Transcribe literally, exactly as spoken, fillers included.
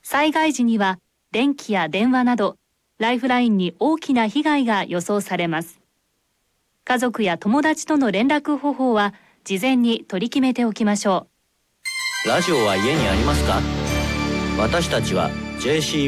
災害時には電気や電話などライフラインに大きな被害が予想されます。家族や友達との連絡方法は事前に取り決めておきましょう。 ラジオは家にありますか？私たちは ジェーシー